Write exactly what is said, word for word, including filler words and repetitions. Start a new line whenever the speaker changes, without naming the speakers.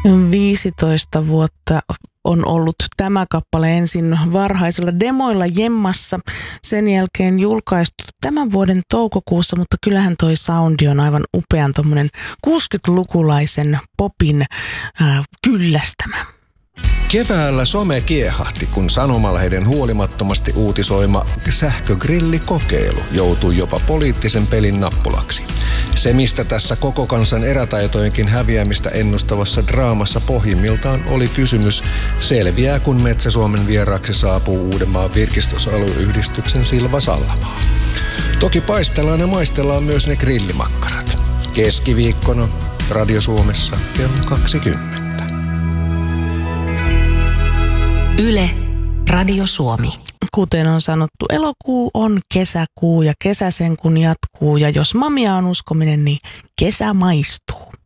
viisitoista vuotta on ollut tämä kappale ensin varhaisilla demoilla Jemmassa, sen jälkeen julkaistu tämän vuoden toukokuussa, mutta kyllähän toi soundi on aivan upean tommonen kuusikymmentälukulaisen popin ää, kyllästämä.
Keväällä some kiehahti, kun sanomalehden huolimattomasti uutisoima sähkögrillikokeilu joutui jopa poliittisen pelin nappulaksi. Se, mistä tässä koko kansan erätaitojenkin häviämistä ennustavassa draamassa pohjimmiltaan oli kysymys, selviää kun Metsä-Suomen vieraaksi saapuu Uudenmaan virkistysalueyhdistyksen Silva Sallamaa. Toki paistellaan ja maistellaan myös ne grillimakkarat. Keskiviikkona Radio Suomessa kello kaksikymmentä.
Yle, Radio Suomi.
Kuten on sanottu, elokuu on kesäkuu ja kesä sen kun jatkuu. Ja jos mamia on uskominen, niin kesä maistuu.